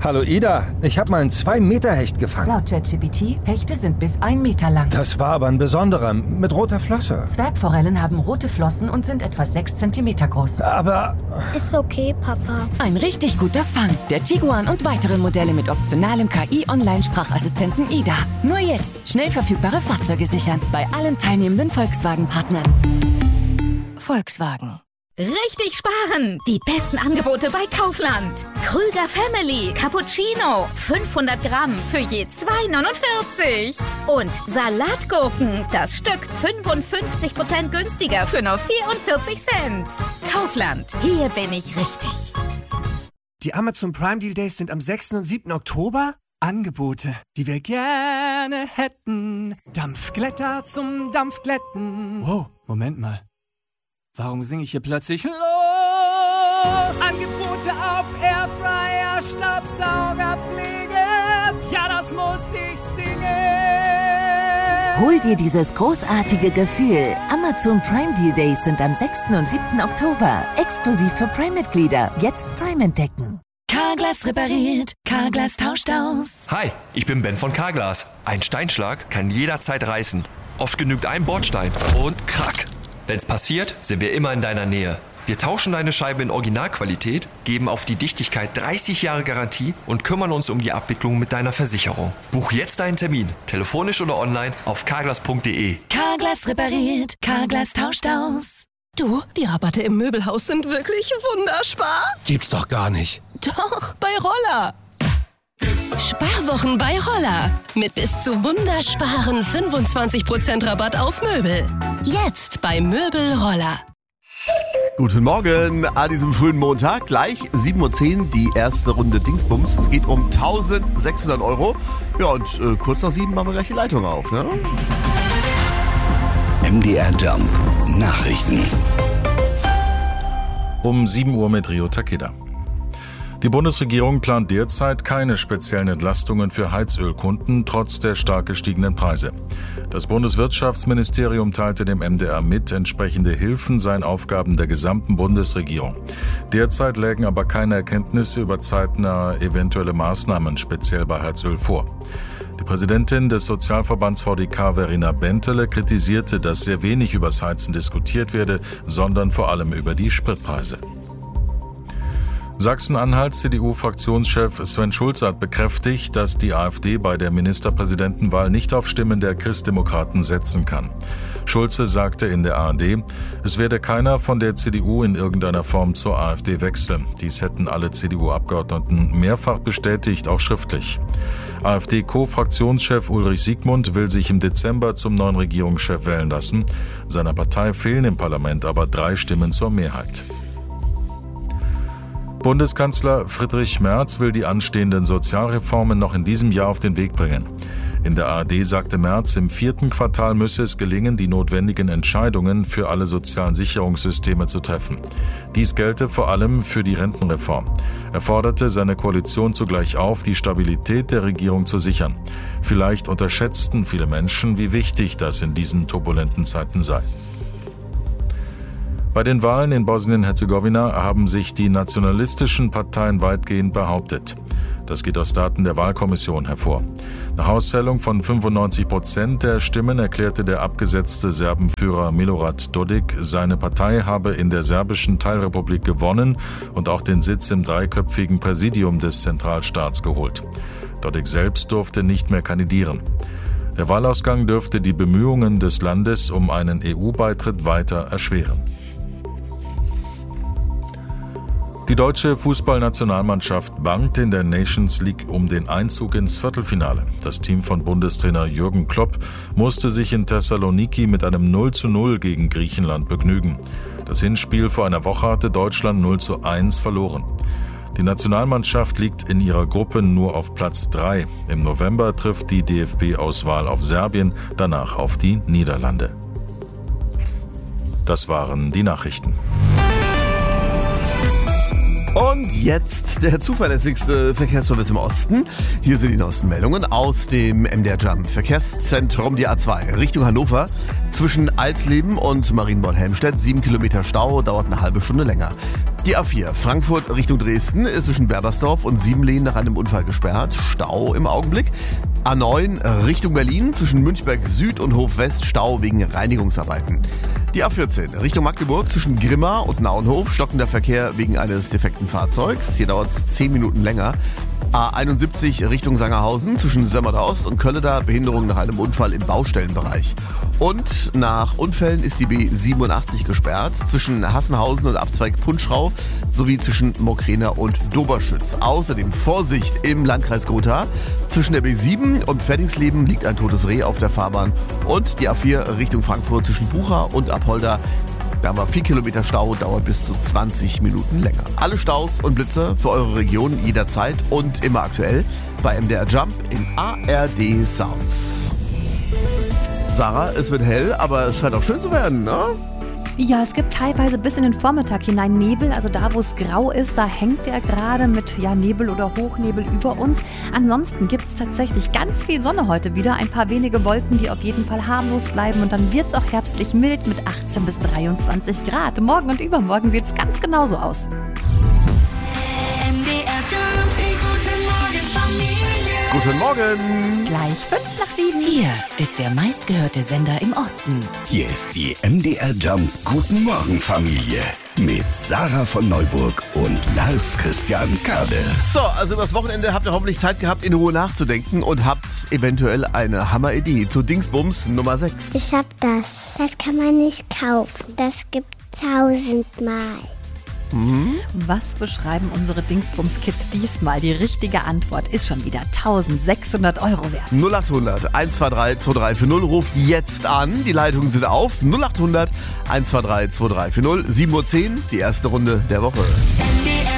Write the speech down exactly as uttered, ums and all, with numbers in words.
Hallo Ida, ich habe mal einen zwei Meter Hecht gefangen. Laut ChatGPT, Hechte sind bis ein Meter lang. Das war aber ein besonderer, mit roter Flosse. Zwergforellen haben rote Flossen und sind etwa sechs Zentimeter groß. Aber... Ist okay, Papa. Ein richtig guter Fang. Der Tiguan und weitere Modelle mit optionalem K I-Online-Sprachassistenten Ida. Nur jetzt schnell verfügbare Fahrzeuge sichern. Bei allen teilnehmenden Volkswagen-Partnern. Volkswagen. Richtig sparen! Die besten Angebote bei Kaufland. Krüger Family Cappuccino. fünfhundert Gramm für je zwei neunundvierzig. Und Salatgurken. Das Stück fünfundfünfzig Prozent günstiger für nur vierundvierzig Cent. Kaufland. Hier bin ich richtig. Die Amazon Prime Deal Days sind am sechsten und siebten Oktober. Angebote, die wir gerne hätten. Dampfglätter zum Dampfglätten. Wow, Moment mal. Warum singe ich hier plötzlich los? Angebote auf Airfryer, Staubsaugerpflege. Ja, das muss ich singen. Hol dir dieses großartige Gefühl. Amazon Prime Deal Days sind am sechsten und siebten Oktober. Exklusiv für Prime-Mitglieder. Jetzt Prime entdecken. Carglass repariert, Carglass tauscht aus. Hi, ich bin Ben von Carglass. Ein Steinschlag kann jederzeit reißen. Oft genügt ein Bordstein und krack. Wenn's passiert, sind wir immer in deiner Nähe. Wir tauschen deine Scheibe in Originalqualität, geben auf die Dichtigkeit dreißig Jahre Garantie und kümmern uns um die Abwicklung mit deiner Versicherung. Buch jetzt deinen Termin, telefonisch oder online auf carglass punkt de. Carglass repariert, Carglass tauscht aus. Du, die Rabatte im Möbelhaus sind wirklich wunderspar. Gibt's doch gar nicht. Doch, bei Roller. Sparwochen bei Roller. Mit bis zu wundersparen fünfundzwanzig Prozent Rabatt auf Möbel. Jetzt bei Möbel Roller. Guten Morgen an diesem frühen Montag. Gleich sieben Uhr zehn die erste Runde Dingsbums. Es geht um eintausendsechshundert Euro. Ja, und äh, kurz nach sieben machen wir gleich die Leitung auf, ne? M D R Jump Nachrichten. Um sieben Uhr mit Rio Takeda. Die Bundesregierung plant derzeit keine speziellen Entlastungen für Heizölkunden, trotz der stark gestiegenen Preise. Das Bundeswirtschaftsministerium teilte dem M D R mit, entsprechende Hilfen seien Aufgaben der gesamten Bundesregierung. Derzeit lägen aber keine Erkenntnisse über zeitnah eventuelle Maßnahmen, speziell bei Heizöl, vor. Die Präsidentin des Sozialverbands V D K, Verena Bentele, kritisierte, dass sehr wenig übers Heizen diskutiert werde, sondern vor allem über die Spritpreise. Sachsen-Anhalts C D U-Fraktionschef Sven Schulze hat bekräftigt, dass die AfD bei der Ministerpräsidentenwahl nicht auf Stimmen der Christdemokraten setzen kann. Schulze sagte in der A R D, es werde keiner von der C D U in irgendeiner Form zur AfD wechseln. Dies hätten alle C D U-Abgeordneten mehrfach bestätigt, auch schriftlich. AfD-Co-Fraktionschef Ulrich Siegmund will sich im Dezember zum neuen Regierungschef wählen lassen. Seiner Partei fehlen im Parlament aber drei Stimmen zur Mehrheit. Bundeskanzler Friedrich Merz will die anstehenden Sozialreformen noch in diesem Jahr auf den Weg bringen. In der A R D sagte Merz, im vierten Quartal müsse es gelingen, die notwendigen Entscheidungen für alle sozialen Sicherungssysteme zu treffen. Dies gelte vor allem für die Rentenreform. Er forderte seine Koalition zugleich auf, die Stabilität der Regierung zu sichern. Vielleicht unterschätzten viele Menschen, wie wichtig das in diesen turbulenten Zeiten sei. Bei den Wahlen in Bosnien-Herzegowina haben sich die nationalistischen Parteien weitgehend behauptet. Das geht aus Daten der Wahlkommission hervor. Nach Auszählung von fünfundneunzig Prozent der Stimmen erklärte der abgesetzte Serbenführer Milorad Dodik, seine Partei habe in der serbischen Teilrepublik gewonnen und auch den Sitz im dreiköpfigen Präsidium des Zentralstaats geholt. Dodik selbst durfte nicht mehr kandidieren. Der Wahlausgang dürfte die Bemühungen des Landes um einen E U-Beitritt weiter erschweren. Die deutsche Fußballnationalmannschaft bangt in der Nations League um den Einzug ins Viertelfinale. Das Team von Bundestrainer Jürgen Klopp musste sich in Thessaloniki mit einem null zu null gegen Griechenland begnügen. Das Hinspiel vor einer Woche hatte Deutschland null zu eins verloren. Die Nationalmannschaft liegt in ihrer Gruppe nur auf Platz drei. Im November trifft die D F B-Auswahl auf Serbien, danach auf die Niederlande. Das waren die Nachrichten. Und jetzt der zuverlässigste Verkehrsservice im Osten. Hier sind die neuesten Meldungen aus dem M D R Jump Verkehrszentrum, die A zwei Richtung Hannover. Zwischen Alsleben und Marienborn-Helmstedt sieben Kilometer Stau, dauert eine halbe Stunde länger. Die A vier Frankfurt Richtung Dresden ist zwischen Berbersdorf und Siebenlehen nach einem Unfall gesperrt. Stau im Augenblick. A neun Richtung Berlin zwischen Münchberg Süd und Hof West Stau wegen Reinigungsarbeiten. Die A vierzehn Richtung Magdeburg zwischen Grimma und Nauenhof stockender Verkehr wegen eines defekten Fahrzeugs. Hier dauert es zehn Minuten länger. A einundsiebzig Richtung Sangerhausen zwischen Sömmerda Ost und Kölleda Behinderung nach einem Unfall im Baustellenbereich. Und nach Unfällen ist die B siebenundachtzig gesperrt zwischen Hassenhausen und Abzweig Punschrau sowie zwischen Mokrena und Doberschütz. Außerdem Vorsicht im Landkreis Gotha. Zwischen der B sieben und Pferdingsleben liegt ein totes Reh auf der Fahrbahn. Und die A vier Richtung Frankfurt zwischen Bucha und Apolda. Da haben wir vier Kilometer Stau, dauert bis zu zwanzig Minuten länger. Alle Staus und Blitze für eure Region jederzeit und immer aktuell bei M D R Jump in A R D Sounds. Sarah, es wird hell, aber es scheint auch schön zu werden, ne? Ja, es gibt teilweise bis in den Vormittag hinein Nebel. Also da, wo es grau ist, da hängt er gerade mit ja, Nebel oder Hochnebel über uns. Ansonsten gibt es tatsächlich ganz viel Sonne heute wieder. Ein paar wenige Wolken, die auf jeden Fall harmlos bleiben. Und dann wird es auch herbstlich mild mit achtzehn bis dreiundzwanzig Grad. Morgen und übermorgen sieht es ganz genauso aus. Guten Morgen! Gleich fünf nach sieben. Hier ist der meistgehörte Sender im Osten. Hier ist die M D R Jump Guten Morgen Familie mit Sarah von Neuburg und Lars Christian Kade. So, also übers Wochenende habt ihr hoffentlich Zeit gehabt, in Ruhe nachzudenken und habt eventuell eine Hammeridee zu Dingsbums Nummer sechs. Ich hab das. Das kann man nicht kaufen. Das gibt tausendmal. Mhm. Was beschreiben unsere Dingsbums-Kids diesmal? Die richtige Antwort ist schon wieder eintausendsechshundert Euro wert. null acht hundert eins zwei drei zwei drei vier null ruft jetzt an. Die Leitungen sind auf. null acht hundert eins zwei drei zwei drei vier null. sieben Uhr zehn, die erste Runde der Woche.